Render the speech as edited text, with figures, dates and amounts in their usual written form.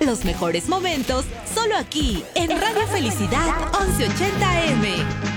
Los mejores momentos solo aquí en Radio Felicidad 1180 AM.